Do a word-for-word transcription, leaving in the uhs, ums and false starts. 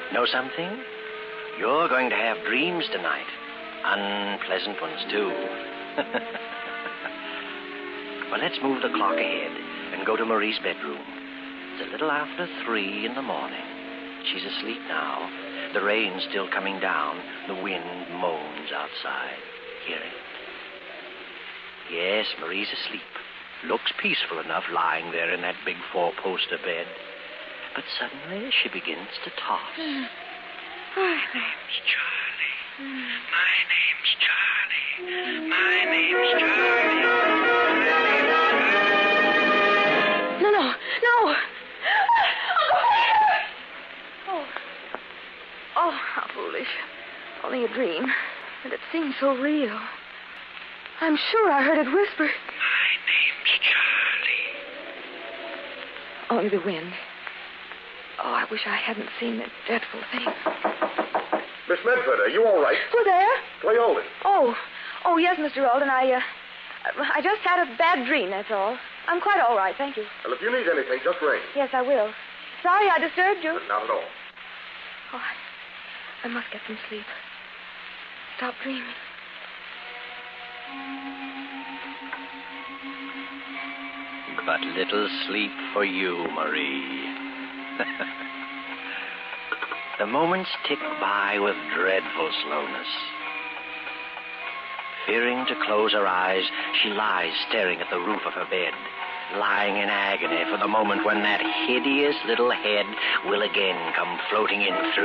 Know something? You're going to have dreams tonight. Unpleasant ones, too. Well, let's move the clock ahead and go to Marie's bedroom. It's a little after three in the morning. She's asleep now. The rain's still coming down. The wind moans outside. Hear it? Yes, Marie's asleep. Looks peaceful enough lying there in that big four-poster bed. But suddenly she begins to toss. My name's Charlie. My name's Charlie. My name's Charlie. No, no, no. Oh. Oh, how foolish. Only a dream. And it seemed so real. I'm sure I heard it whisper. My name's Charlie. Only the wind. Oh, I wish I hadn't seen that dreadful thing. Miss Medford, are you all right? Who there? Clay Alden. Oh, oh, yes, Mister Alden. I, uh, I just had a bad dream, that's all. I'm quite all right, thank you. Well, if you need anything, just ring. Yes, I will. Sorry I disturbed you. Not at all. Oh, I, I must get some sleep. Stop dreaming. But little sleep for you, Marie. The moments tick by with dreadful slowness. Fearing to close her eyes, she lies staring at the roof of her bed, lying in agony for the moment when that hideous little head will again come floating in through